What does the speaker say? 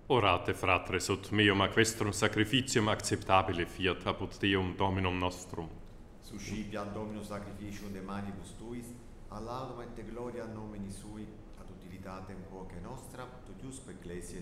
Orate, fratres, ut meum ac vestrum sacrificium acceptabile fiat apud Deum Dominum nostrum. Suscipiat Dominus sacrificium de manibus tuis, a laudum et gloria nomini sui, ad utilitatem quoque nostra, tuiusque ecclesiae